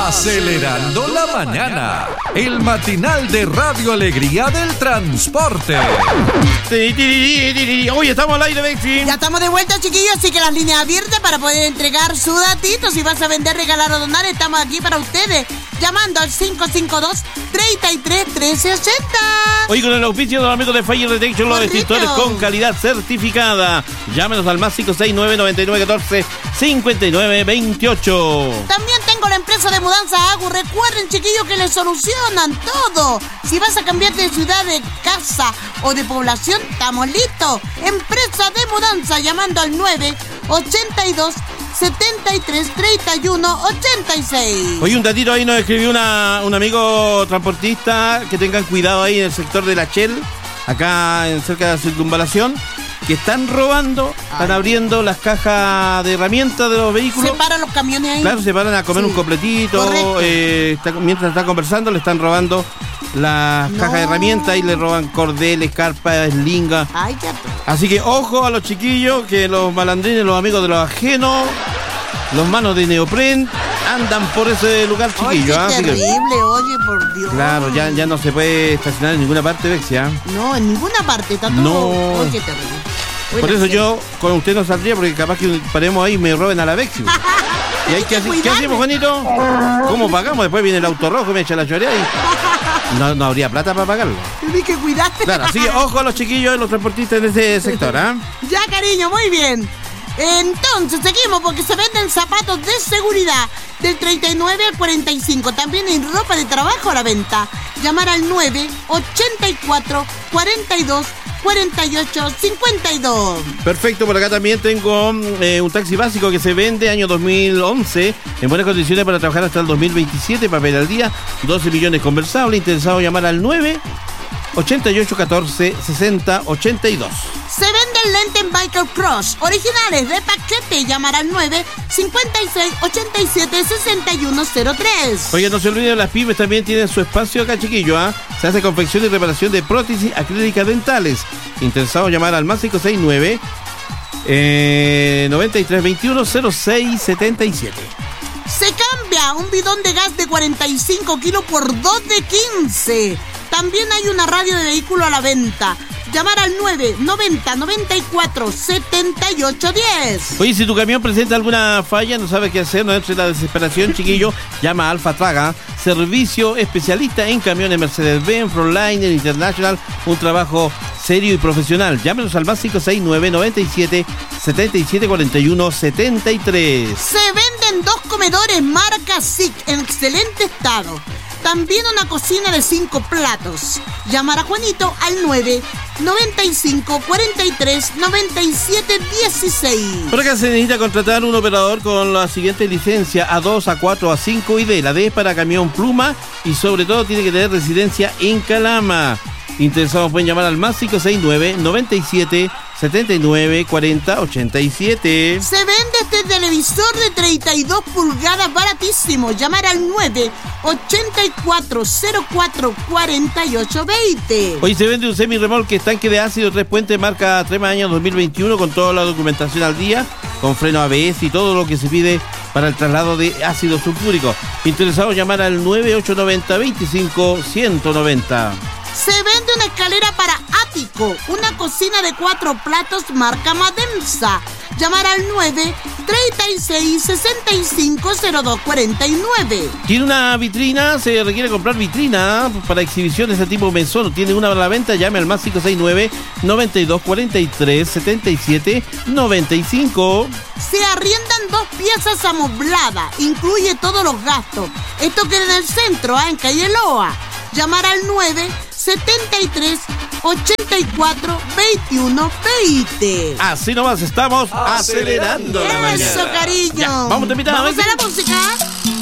Acelerando la mañana. El matinal de Radio Alegría del Transporte. Oye, estamos al aire, Bexi. Ya estamos de vuelta, chiquillos, así que las líneas abiertas para poder entregar su datito. Si vas a vender, regalar o donar, estamos aquí para ustedes. Llamando al 552-33-1380. Hoy con el auspicio de los amigos de Fire Detection, los extintores con calidad certificada. Llámenos al más 569-9914-5928. También tengo la empresa de mudanza Agu. Recuerden, chiquillos, que les solucionan todo. Si vas a cambiar de ciudad, de casa o de población, estamos listos. Empresa de mudanza, llamando al 983-31-86. Oye, un datito ahí nos escribió un amigo transportista, que tengan cuidado ahí en el sector de la Shell, acá cerca de la circunvalación, que están robando, están abriendo las cajas de herramientas de los vehículos. Se paran los camiones ahí. Claro, se paran a comer un completito, mientras están conversando le están robando las cajas de herramientas y le roban cordeles, carpas, lingas. Ay, ya. Así que ojo a los chiquillos, que los malandrines, los amigos de los ajenos, los manos de neopren, andan por ese lugar, chiquillos. Oye, qué terrible, oye, por Dios. Claro, ya no se puede estacionar en ninguna parte, Bexia. No, en ninguna parte, está todo. No. Oye, qué terrible. Oye, por eso yo con usted no saldría, porque capaz que paremos ahí y me roben a la Bexi. ¿Y hay ¿qué hacemos, Juanito? ¿Cómo pagamos? Después viene el auto rojo, me echa la chorea y no habría plata para pagarlo. Tienes que cuidarte. Claro, así que ojo a los chiquillos, los transportistas de ese sector, ¿ah? Ya, cariño, muy bien. Entonces, seguimos porque se venden zapatos de seguridad del 39 al 45. También hay ropa de trabajo a la venta. Llamar al 984-42-48-52. Perfecto, por acá también tengo un taxi básico que se vende año 2011 en buenas condiciones para trabajar hasta el 2027, papel al día, 12 millones conversable. Interesado, llamar al 988-14-60-82. Se venden lentes Michael Cross originales de paquete. Llamar al 956-87-6103. Oye, no se olviden, las pymes también tienen su espacio acá, chiquillo, ¿ah? Se hace confección y reparación de prótesis acrílicas dentales. Interesado, llamar al más 569 9321 0677. Se cambia un bidón de gas de 45 kilos por 2 de 15. También hay una radio de vehículo a la venta. Llamar al 990-94-7810. Oye, si tu camión presenta alguna falla, no sabes qué hacer, no entre la desesperación, chiquillo, llama a Alfa Traga, servicio especialista en camiones Mercedes-Benz, Frontliner, International, un trabajo serio y profesional. Llámenos al más 569-97-7741-73. Se venden 2 comedores marca SIC en excelente estado. También una cocina de 5 platos. Llamar a Juanito al 995-43-97-16. Por acá se necesita contratar un operador con la siguiente licencia: A2, A4, A5 y D. La D es para camión pluma y sobre todo tiene que tener residencia en Calama. Interesados pueden llamar al más 569-97-79-40-87. Se vende este televisor de 32 pulgadas baratísimo. Llamar al 984-04-4820. Hoy se vende un semi-remolque estanque de ácido 3 puentes marca Trema año 2021 con toda la documentación al día, con freno ABS y todo lo que se pide para el traslado de ácido sulfúrico. Interesados, llamar al 9890-25-190. Se vende una escalera para ático, una cocina de 4 platos marca Madensa. Llamar al 936-650249. ¿Tiene una vitrina? Se requiere comprar vitrina para exhibiciones de tipo mesón. ¿Tiene una a la venta? Llame al más 569-9243-7795. Se arriendan 2 piezas amobladas. Incluye todos los gastos. Esto queda en el centro, en Calle Loa. Llamar al 973-84-21-20. Así nomás estamos acelerando la mañana. Eso, cariño. Ya, vamos a la música.